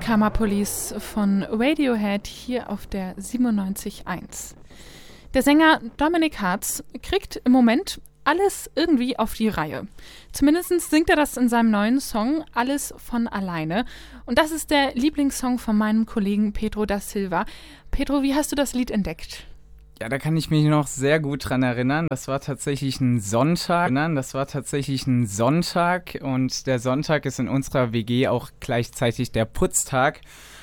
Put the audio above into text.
Karma Police von Radiohead hier auf der 97.1. Der Sänger Dominic Hartz kriegt im Moment alles irgendwie auf die Reihe. Zumindest singt er das in seinem neuen Song Alles von alleine. Und das ist der Lieblingssong von meinem Kollegen Pedro da Silva. Pedro, wie hast du das Lied entdeckt? Ja, da kann ich mich noch sehr gut dran erinnern. Das war tatsächlich ein Sonntag. Und der Sonntag ist in unserer WG auch gleichzeitig der Putztag.